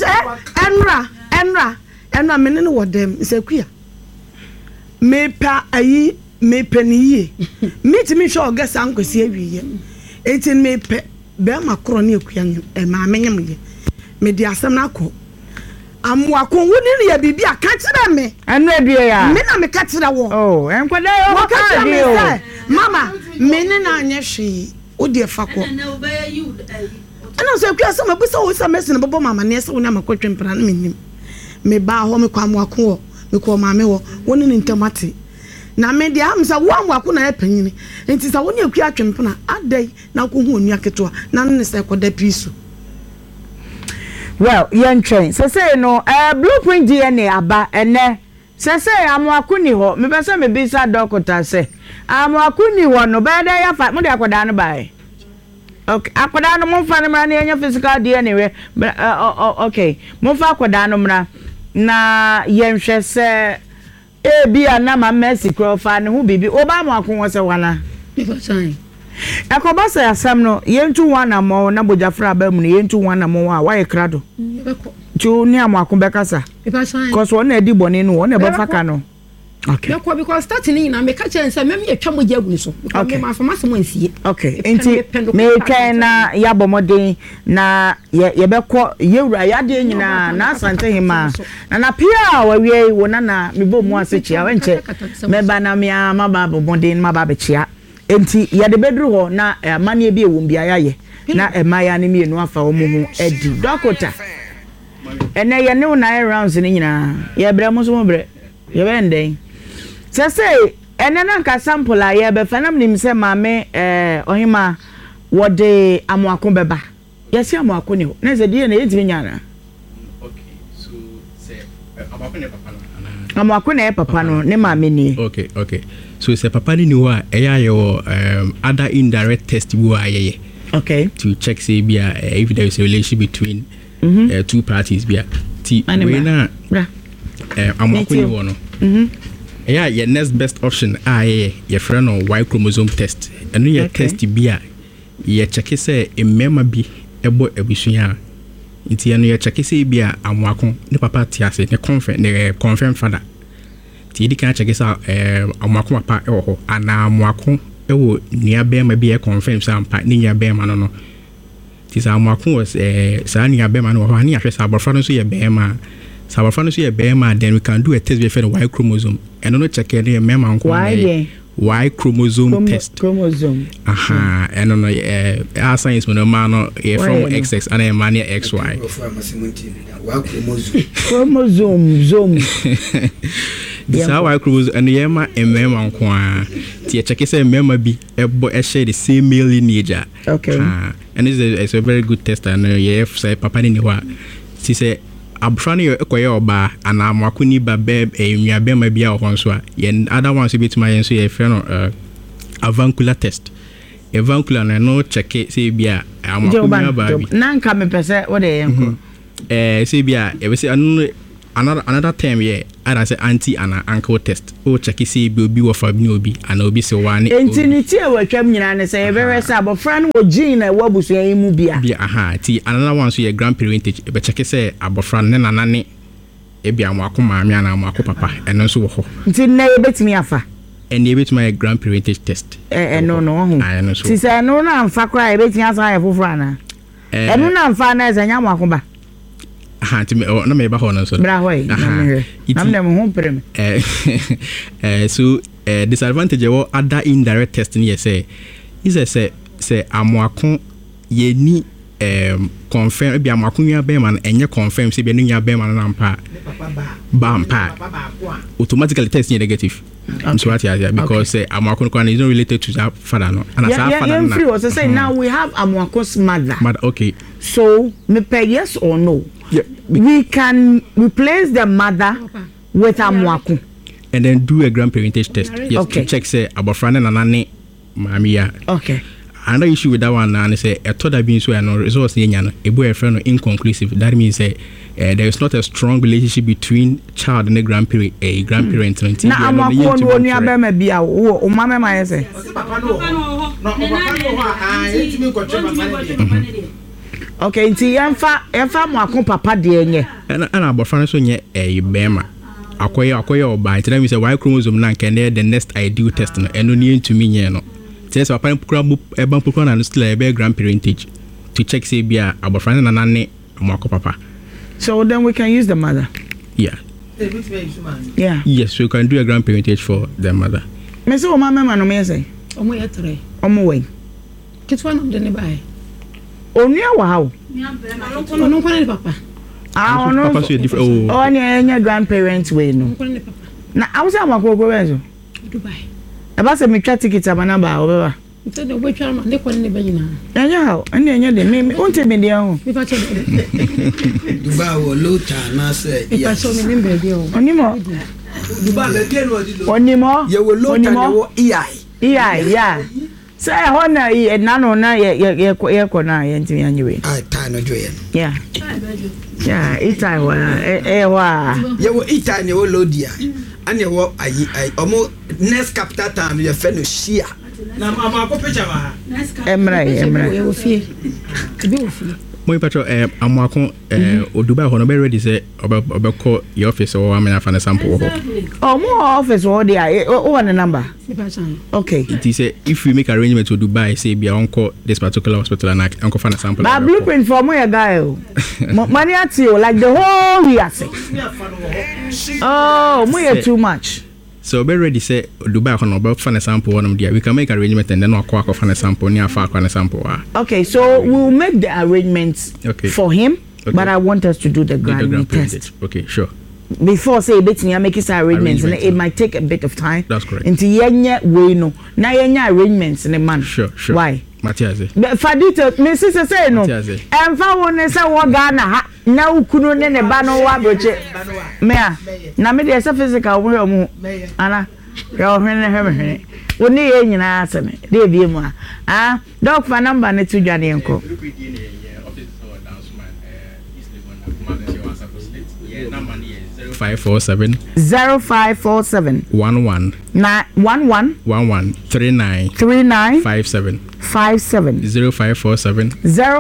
enra me ne wo dem isakua mepa ayi mepa ni ye mitimi hwe ogasa ankosi awiye enti mepe be makro ne akua ma menyem ye me di asem na ko amoako woni ne ya bibia ka kire me anu adue ya me na me ka kire wo oh enkwada yo ka adue o mama me ne na anye hwe o de fa ko ana so akua so mabusa wo sa mesin bobo mama ne se woni amakotwempra na menim me ba ho me kwa amwako wo me kwa maame wo woni ne ntamate na me dia am sa wo amwako na epanyini enti sa woni akua atwempena adai na ko hu onua keto na ne se koda piso well yen train say no blueprint DNA aba ene say amwako ni ho me pese me bisa doctor say amwako ni ho no be da ya fa mo de akoda no bai okay akoda no mo fa ne mra na enya physical DNA we okay mo fa akoda no mra na yenhwe se bia na ma Mercy Crawford ne hu bibi oba mo akon se wana because akoba se asam no yentu wana mo na bojafra ba mu ne yentu wana mo a wa ye krado tu ni amako bekasa because wona edi bone no wona be faka no okay because starting na me ka chense mem ye twamo jagu so because me ma fama sem ansie okay enti me twa na ya bomoden na ye beko yewura ya de nyina na asante hima na pia wa wie wona na me bo mu asechi a wenche me ba na me ama ba bomoden ma ba bechia enti ye de bedru ho na amane bi ewum bia ya ye na emaya ne mienu afa wo mu hu edi dokota ene ye ne una rounds ni nyina ye bre mo so mo bre ye benden say enena ka sample aye be fanam nim se maame ohima wode amoako beba yesi amoako ni ho na ze die na yetimi nyana okay so say amoako ne papa no amoako na papa no ne maame ni okay so say papa ni ho a eya other indirect test wo aye okay to check say bia if there is a relationship between two parties bia ti we na amoako ni ho no yeah, your next best option your friend on Y chromosome test. And your test be ye check say a member be ebo ebusuya. Inti anu ye check say be a amwako ne papa tiase ne confirm father. Ti di kan check say amwako papa ewo ana amwako ewo nia bema be confirm say ampa ne nia bema no. Ti sa amwako was sa nia bema no ho ani ahwe sa abofra no so ye bema. So our friends here then we can do a test with Y chromosome and no check any member Y chromosome test. Chromosome. Aha, and no our science when a man from XX and a man XY. Chromosome zone. This how Y chromosome and the member a member kwa. Tia check say member be a share the same male lineage. Okay. And this is a very good test and say papa ni wa. She say abofra no ekoye oba ana amwako ni ba be enwuabe ma bia ho nso a ye other ones betuma ye nso ye frɛ no avuncular test. Avuncular no check say bia amwako ni ba bi na nka me pese wo de yenko say bia e be say another term here I say anti and ankle test o check say bi obi wo fa bi obi ana obi se wa ne entity e watwam nyina ne say e be say abofra no wo gene na wo busu yan mu bia ti another one so your grandparentage e be check say abofra ne nana ne e bia amwako maame ana amwako papa eno so wo ho nti na e betimi afa and e betimi a grandparentage test no ho ti say no na amfa kra e betimi asa ya foforo ana eno na amfa na eza nya amwako ba na me ba hono so bra hoy na me ho prem so disadvantage or other indirect testing here say is say amwako ye ni confirm bi amwako nua be man enye confirm say bi nua be man na mpa ba automatically testing negative. I'm sorry because say amwako is not related to that father no and as father na free was say now we have amwako's mother okay so me pay yes or no. Yeah. We can replace the mother with amwako and then do a grandparentage test. Yes, to check say abofra na nane mamia. Okay. Another issue with that one na say a thought that being so no results nya no ebo e friend no inconclusive. That means say there is not a strong relationship between child and the grandparent na amwako no nua be ma bia o mama ma say papa no etimi ko papa okay nti yemfa mwako papa de nye ana abofra no so nye bema akoye oba nti na mi say y chromosome na nke the next ideal test no eno ni ntumi nye no say so papa program eba program na still be grandparentage to check say bia abofra na nane mwako papa, so then we can use the mother. Yeah yes, we can do a grandparentage for the mother. Me say o mama no me say omo ye tre omo we kitwa no de ne bai onua wa hawo ono kwani papa ono papa so different enya grandparents we no na awusa amako go Dubai aba se me twa ticket amana ba obeba nti de obetwa ma de kwani ne ba nyina enya hawo enya de me onte me de ho me pa che Dubai wo lota na say me pa so me nimbe de ho onimo Dubai be de no di lo onimo ye wo lota ne wo yeah say hona e nano na ye ko na ye ntimi anyewe ta no joye yeah itai wa wa ye wo itai ne wo lodia ane wo ayi omo next capital town ye fe no shia na mama ko picture ba emra ye wo fie bi wo fie Moi patro amwako Dubai hono be ready say obeko your office or amena fa na sample ho. Oh, more office or there o na number. Okay. It is if we make arrangement to Dubai say be onko this particular hospital and onko fa na sample. But blueprint for my guy. Money at you like the whole we are say. Oh, more too much. So be ready say Dubai hono be fa na sample one there. We can make arrangement and then akwa fa na sample ni afa akwa na sample. Okay, so we'll make the arrangements for him, but I want us to do the grand test. Okay, sure. Before say betting make his arrangements and it might take a bit of time. That's correct. Into yenye we no. Na yenye arrangements in a man. Sure. Why? Matiaze. But for details, me sister say no. And for one say wo Ghana ha. Na ukunu ne ne ba no wa broche. Me a. Na me dey say physical wo mu. Ana. Yo hwene. Woni ye nyina aseme. Dey bie mu a. Ah, doc for number ne to dwane enko. Number 0547 11 39 57 0547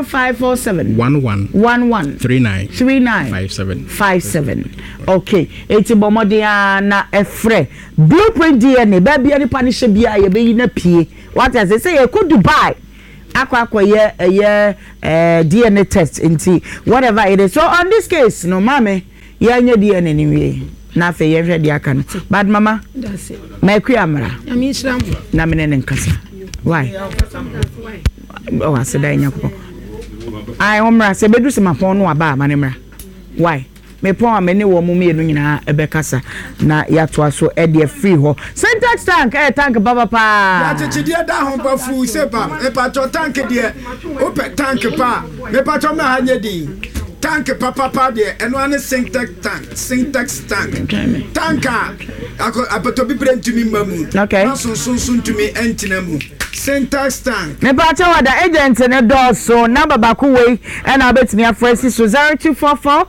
11 39 57. Okay, eti bomodia na efre blueprint DNA baby any punish bia ye be na pie. What as they say you could Dubai akwa ye DNA test into whatever it is. So on this case no mame yanya DNA anyway. Na fe ye hwe dia kan. But mama, that's it. My amra. Ami islam. Na mene nkasa. Why? Oh, I said nyako. I omra se bedu se mapon no aba manemra. Why? Me pon amene wo mu mienu nyina ebekasa na yato aso e de free ho. Syntax tank tank baba pa. Ya chichidie da ho ba fu se pa. E pa to tank de. Ope tank pa. Me pa to me hanye di. tank papa de eno ane syntax tank tanka apato bi brentumi mamu na sunsun tumi entina mu syntax tank me pa cha wada agent ne doso number ba ko we and abetimi afresi so 0244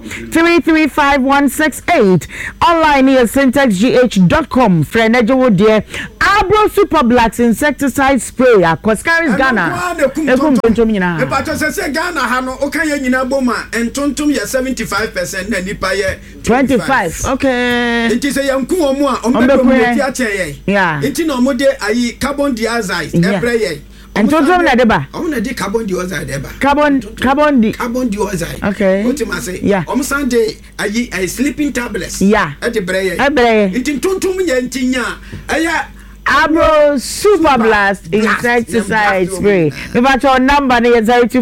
335168 online here syntaxgh.com frenejo de Abro Super Blacks insecticide spray Coscaris Ghana ekum tontom nyina me pa cha se Ghana ha no o kan ye nyina boma entontom ye 75% na nipa ye 25 okay nti se yanku omu a ombe ti a che ye nti na omode ayi carbon dioxide ebre ye entontom na deba na di carbon dioxide deba carbon dioxide okay what you say Sunday ayi sleeping tablets e de bre ye nti entontom ye ntinya aya Abro Super Blast insecticide spray. Me batch your number na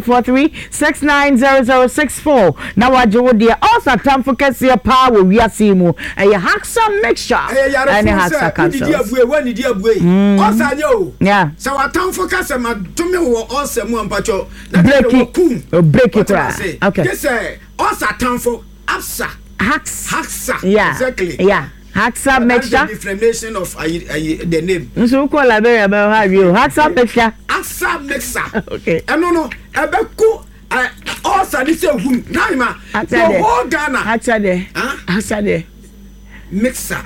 0243690064. Na wajo dia also time for kesi power we asimu. E Haxa mixture. And Haxa capsule. Wani dia bue. Osa nyo. Yeah. So wa time for kesi ma tumi wo osa mu ampacho. Break it. Okay. Yes sir. Osa time for Absa. Haxa. Yeah. Exactly. Yeah. Haxa mixture. The definition of the name. So call Liberia about how you Haxa mixture. Haxa mixer. Okay. No. Ebeku also this hum. Naima. The whole Ghana. Haxa there. Mixer.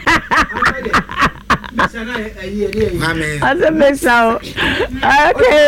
Amen. As a mixer. Okay.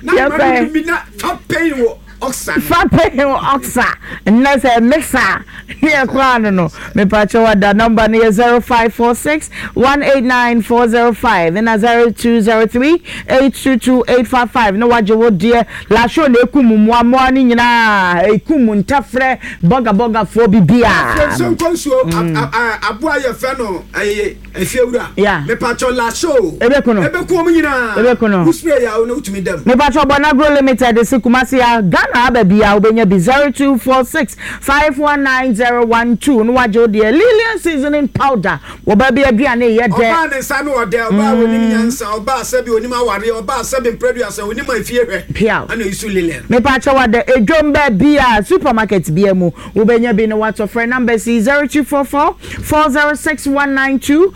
Oxa. And say mixer. Near Kwano no. Me pacho wada number near 0546 189405. Then 0203 822855. No wajo dear. La show ne kumu mwani nyina. Kumu ntafre boga for bibia. So konso abua ye feno efiewura. Me pacho la show. Ebeku omu nyina. Usre ya no utumi dem. Me pacho Bonagro Limited se Kumasi ya Ghana abia obenya bi 0246 519012 no wajo de Lilian seasoning powder wo ba bia aduane ye de oba ne sa no ode oba woni nyansa oba sabi oni ma ware oba sabi producer oni ma fie hwe ana isu Lilian me pa cha wade edwomba bia supermarket bia mu wo benya bi no what friend number 0244 406192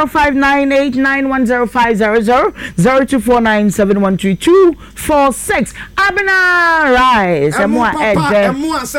0598910500 0249712246 abna rise emwa ede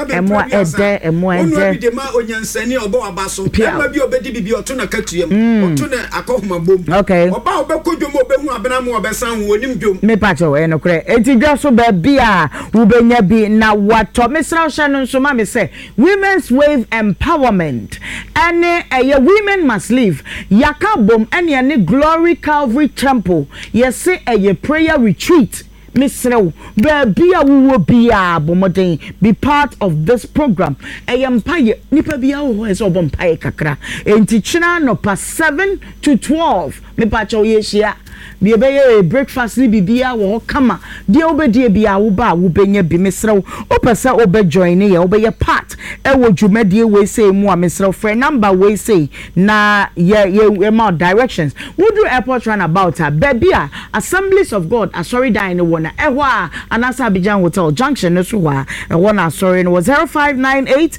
de ma onyansani obo abaso ma bi obedi bibi oto na katuem oto na akohoma bom oba obekodwom obehu abena mu obesan wonim dwom me pacho e no kre enti dwaso ba bia wo benya bi na wato mesra hye no so ma me say women's wave empowerment ene women must live yakabom ene ne Glory Calvary Temple yesi prayer retreat Misrew, Babia will be a bomoden, be part of this program. A empire, Nipabia who has open pie kakra, and Tichina no past 7 to 12. Me pacho yesia. Be a breakfast bibia wo kama de obedie bia wo ba wo benya bi mesrew opesa obe join ye obe ye part e wo dwumadie we say mu a mesrew friend number we say na ye more directions we do airport runabout babia Assemblies of God asori dan ne wona e ho a Anasa Abidjan Hotel Junction no so wa e wona asori no 0598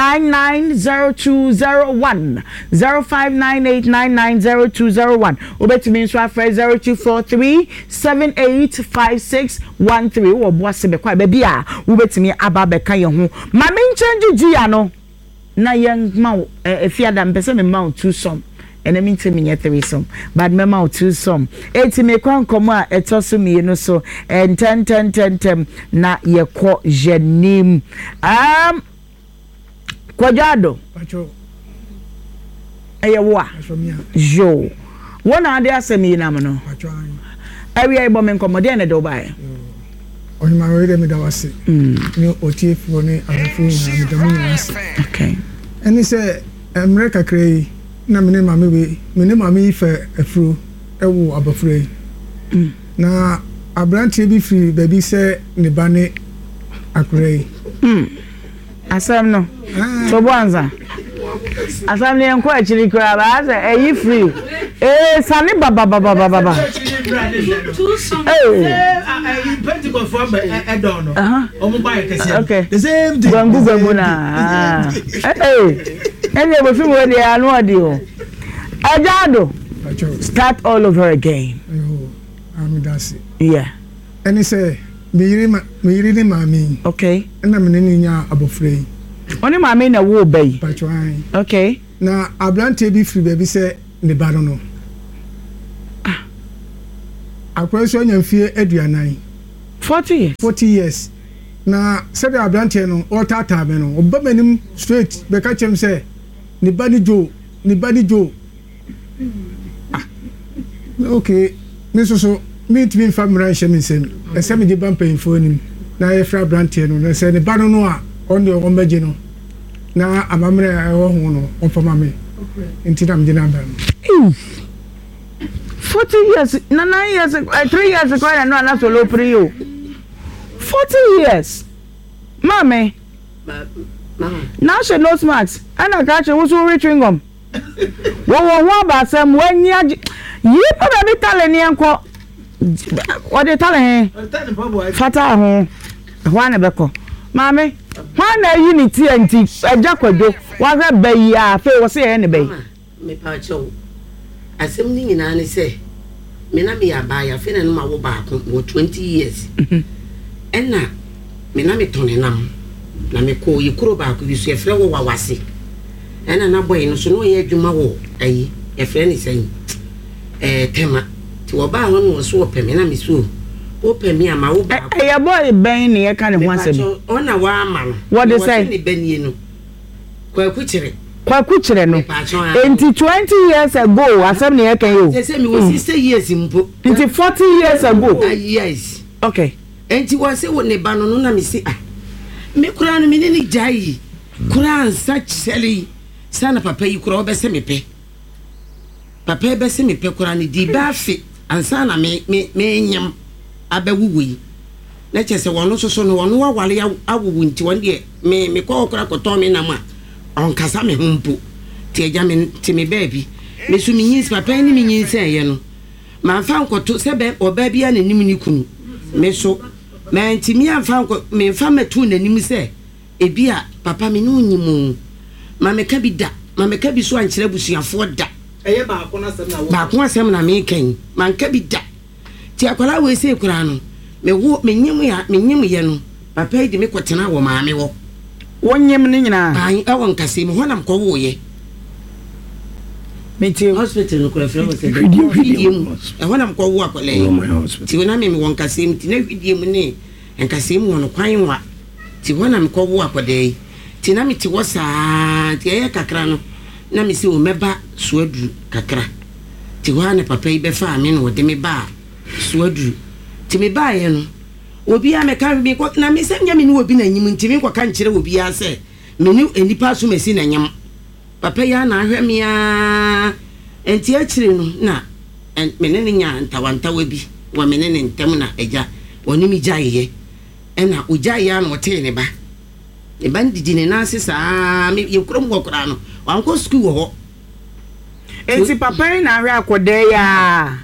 990201 0598990201 obetimi nso afre 0243785613 wo boase be kwa baby a wo betimi aba be kan ye ho ma me change gia no na yen ma efiada mpese me ma two some ene me ntimi nye three some but me ma two some eti me kwa nkomo a etoso me no so 10 na ye ko jenim kwajado pacho eyewa jo wona ade asemi na mo no area ibo men komode na do bae oni ma we dem da wase ni otief woni afu na mi da mu wase okay eni se America krei na mene ma me ife afuru ewo abafure na abrantie bi free baby se ne bane akrei asam no so boanza asam ne enko achiri kura ba say eyi free sani baba Pentecost from Edono. Okay. The same thing. Anyway, we where they are no deal. Ajado. Start all over again. I'm that's it. Yeah. And he say, me really mami. Okay. And I'm in ya abofrey. Only mami na wo bay. Okay. Na ablante bi free baby say ne ba no. Akwaso nyamfie aduanan. 40 years. 40 years. Na said the ablante no o tata me no oba manim straight be ka chem say ne ba ni jo. Okay. Me so me to be family shame nsem. Ese me di ban payfo nim. Na ye fra ablante no na say ne ba no a on the on beje no. Na amamre ho no on fama me. Ntinam di number. 40 years, 9 years, 3 years ago, I know that's a low for you. 40 years, mommy. Now she knows Max. And I got you who's reaching them. What about some when you probably telling me what they telling him? Fata, one a beco. Mommy, one a unity and teach a jacko. What a bay, I was saying anyway. Me pacho. Assemble in Annie say, Minami Abaya, Fin and Mawo back for 20 years. And now, Minami Tonenam, Namiko, you crow back with your friend Wawasi. And an aboy no so no ye Jumawo, a friend is saying, Tema, to a bar one was so Pemina Misu, open me a Mawo back. A boy bang near kind of once on a woman. What they say, Benino? Quite quickly. Kwakuchire no. Enti 20 years ago, asem ne yake yo. They say me was 60 years impo. Enti 40 years ago. Yes. Okay. Enti was say won ne ba no na me say ah. Me kura no me ne jai. Kura such selling. Sana papa yi kura obese me pe. Papa obese me pe kura ne di ba fi. Ansa na me nyam abawuwu yi. Na chese wono so no wono wa wale awuwu nti won de me kwa kura koton me na ma. On kasa me humpo ti eja me ti me baby me su mi yin papa ni mi yin sen ye no ma fa nkoto se be oba bia na nim ni kunu me so ma nti mi amfa nko me fa metu na nim se e bia papa me no nyimu ma me ka bi da ma me ka bi so ankire busuafo da eye ba ko asem na me kan ma nka bi da ti akwala we se kura no me wo me nyim ye no papa di me kwotena wo ma me wo wonyem ni nyina ai awon kase mu honam ko woye meti hospital no kura frem se hwidie mu honam ko wo akole ti wona me won kase mu ti na hwidie mu ne enkase mu no kwan wa ti honam ko wo akode ti na me ti wo saa ti ye kakra no na me se o meba suadu kakra ti ho ne papa yi be fa me no de me ba suadu ti me ba ye no obi a meka bi ko na me sem nyame no obi na nyim ntimi ko kan kire obi a se me ni enipa so mesi na nyam papa ya na ahwe me a enti a kire no na me ne nya ntawanta wabi wa me ne ntam na eja woni mi jaye na o jaye na o te ne ba e ban didi ne na sesa me ye krom go kra no wan ko school wo ho enti papa na ahwe akode ya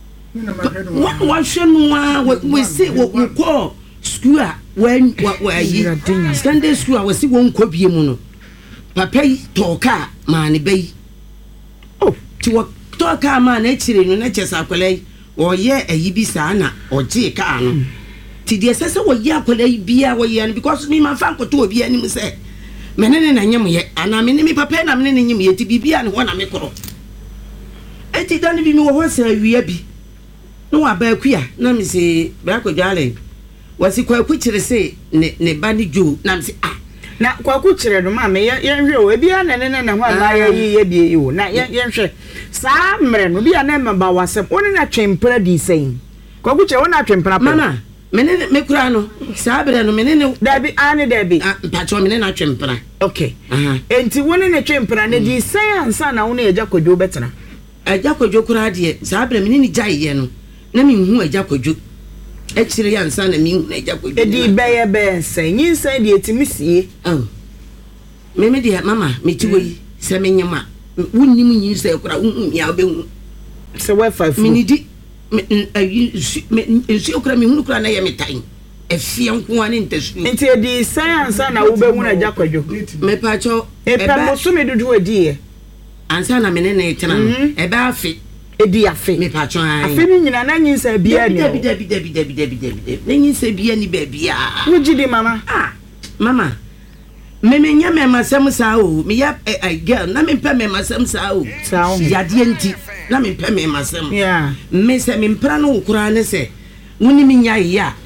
what we say we call school when Sunday school I was see one copy mu no papa talka man be oh ti wo talka man na chire no na chesa akwalai o ye ayi bi sa na o je ka no ti de sese wo ye akwalai bia wo ye because me man fa nkoto obi ani mu se menene na nyem ye ana me ne me papa na me ne nyem ye ti bibia ne ho na me koro eti dan bi mi wo ho se awia bi no abakuya na me se ba ko dwale wasi kwaku kire se ne ba ni ju na me se ah na kwaku kire no ma me ye hwe o bia na na ho ama ye bie yo na ye hwe saa mre no bia na me ba wasem oni na twempra di sen kwaku kire wona twempra mama menene me kura no saa bre no menene dabi ane dabi mpacho menene na twempra okay enti woni ne twempra ne di sen ansa na wona eja kwadwo betena eja kwadwo kura de saa bre menene jaiye no na mi hu eja kwadwo e kire ya nsa na mi hu eja kwadwo e di beye be sen yin sen de etimi sie oh me de mama me ti woyi se me nyama wunnim yin se kura hu ya be hu se we five mi ni di nsuo okura me hunu kura na ye metan efie nko ane ntasu nti edi science na wo be hu na jakwadwo me pa cho eba moso me dudu edi ye ansa na me ne na etena no eba afi edi afi me pa cho an afi ni nyina na nyinsa bia ni dabi na nyinsa bia ni ba bia wo gidi mama mama me nya me masem sa o me ya girl na me pɛ me masem sa o yade nti na me pɛ me masem yeah me se me mpra no kura ne se woni me nya ya